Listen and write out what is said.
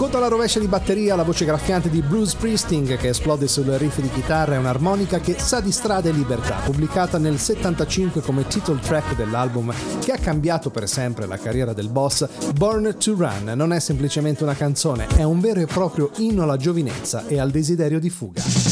Accanto alla rovescia di batteria, la voce graffiante di Bruce Springsteen che esplode sul riff di chitarra e un'armonica che sa di strada e libertà, pubblicata nel 75 come title track dell'album che ha cambiato per sempre la carriera del boss. Born to Run non è semplicemente una canzone, è un vero e proprio inno alla giovinezza e al desiderio di fuga.